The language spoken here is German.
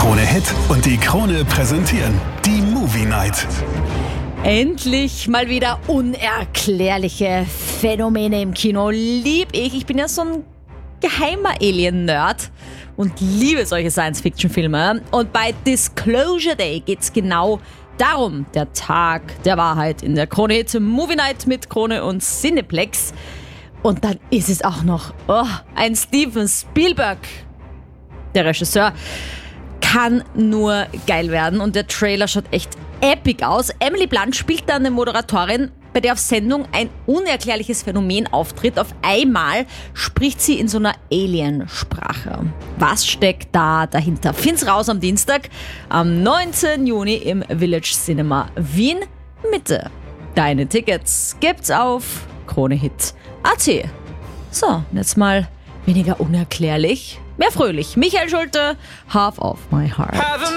Krone Hit und die Krone präsentieren die Movie Night. Endlich mal wieder unerklärliche Phänomene im Kino. Lieb ich. Ich bin ja so ein geheimer Alien-Nerd und liebe solche Science-Fiction-Filme. Und bei Disclosure Day geht's genau darum. Der Tag der Wahrheit in der Krone Hit Movie Night mit Krone und Cineplex. Und dann ist es auch noch ein Steven Spielberg. Der Regisseur kann nur geil werden und der Trailer schaut echt epic aus. Emily Blunt spielt da eine Moderatorin, bei der auf Sendung ein unerklärliches Phänomen auftritt. Auf einmal spricht sie in so einer Alien-Sprache. Was steckt da dahinter? Find's raus am Dienstag, am 19. Juni im Village Cinema Wien Mitte. Deine Tickets gibt's auf KroneHit.at. So, und jetzt mal weniger unerklärlich, mehr fröhlich. Michael Schulte, Half of My Heart.